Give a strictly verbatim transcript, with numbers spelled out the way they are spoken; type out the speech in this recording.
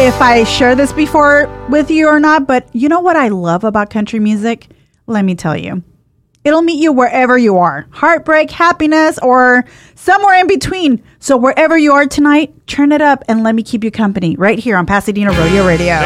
if I share this before with you or not, but you know what I love about country music? Let me tell you. It'll meet you wherever you are. Heartbreak, happiness, or somewhere in between. So wherever you are tonight, turn it up and let me keep you company right here on Pasadena Rodeo Radio.